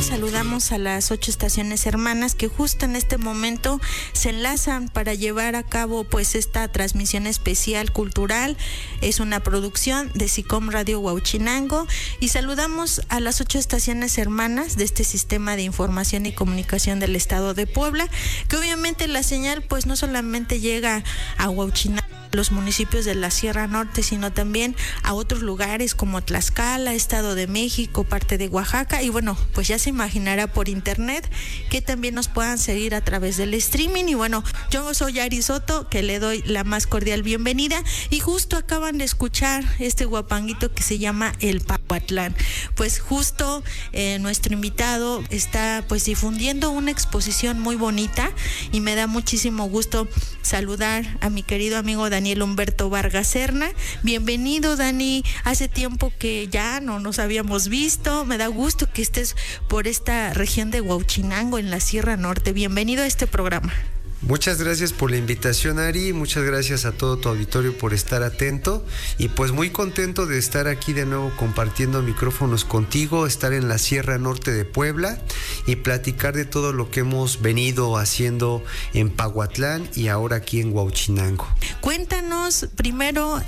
saludamos a las 8 estaciones hermanas que justo en este momento se enlazan para llevar a cabo pues esta transmisión especial cultural. Es una producción de SICOM Radio Huauchinango, y saludamos a las 8 estaciones hermanas de este sistema de información y comunicación del estado de Puebla, que obviamente la señal pues no solamente llega a Huauchinango, los municipios de la Sierra Norte, sino también a otros lugares como Tlaxcala, Estado de México, parte de Oaxaca, y bueno, pues ya se imaginará por internet que también nos puedan seguir a través del streaming. Y bueno, yo soy Ari Soto, que le doy la más cordial bienvenida, y justo acaban de escuchar este guapanguito que se llama el Pahuatlán. Pues justo nuestro invitado está pues difundiendo una exposición muy bonita, y me da muchísimo gusto saludar a mi querido amigo Daniel Humberto Vargas Serna. Bienvenido, Dani. Hace tiempo que ya no nos habíamos visto. Me da gusto que estés por esta región de Huauchinango, en la Sierra Norte. Bienvenido a este programa. Muchas gracias por la invitación, Ari. Muchas gracias a todo tu auditorio por estar atento, y pues muy contento de estar aquí de nuevo compartiendo micrófonos contigo, estar en la Sierra Norte de Puebla y platicar de todo lo que hemos venido haciendo en Pahuatlán y ahora aquí en Huauchinango. Cuéntanos primero